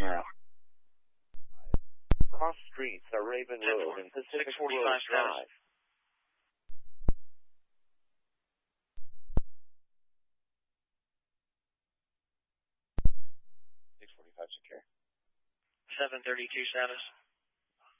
now. Cross streets are Raven Road and Pacific Road Drive. 645 secure. 732 status.